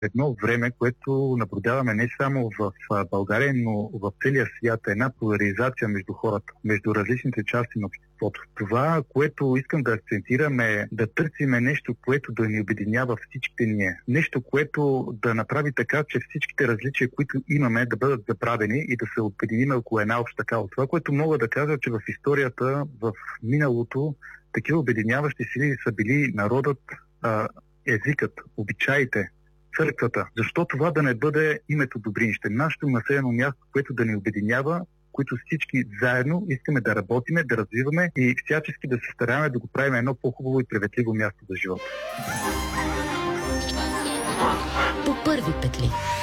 едно време, което наблюдаваме не само в България, но в целия свят, една поляризация между хората, между различните части на обществото. Това, което искам да акцентирам е да търсиме нещо, което да ни обединява всичките ние. Нещо, което да направи така, че всичките различия, които имаме, да бъдат забравени и да се обединим около една обща кауза. Това, което мога да кажа, че в историята, в миналото, такива обединяващи сили са били народът, езикът, обичаите, църквата. Защо това да не бъде името Добринище? Нашето населено място, което да ни обединява, които всички заедно искаме да работиме, да развиваме и всячески да се стараме да го правим едно по-хубаво и приветливо място за живота. По първи петли.